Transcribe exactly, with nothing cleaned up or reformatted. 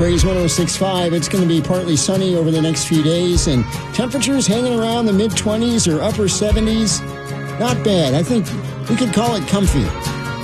Praise one oh six point five. It's going to be partly sunny over the next few days, and temperatures hanging around the mid-twenties or upper seventies. Not bad. I think we could call it comfy.